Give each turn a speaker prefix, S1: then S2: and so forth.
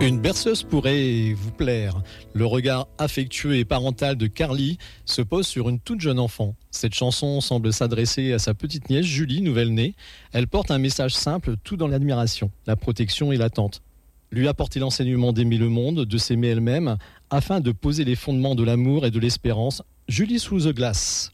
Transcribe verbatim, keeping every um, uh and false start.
S1: Une berceuse pourrait vous plaire. Le regard affectueux et parental de Carly se pose sur une toute jeune enfant. Cette chanson semble s'adresser à sa petite nièce Julie, nouvelle-née. Elle porte un message simple, tout dans l'admiration, la protection et l'attente. Lui apporter l'enseignement d'aimer le monde, de s'aimer elle-même, afin de poser les fondements de l'amour et de l'espérance. Julie sous the glass.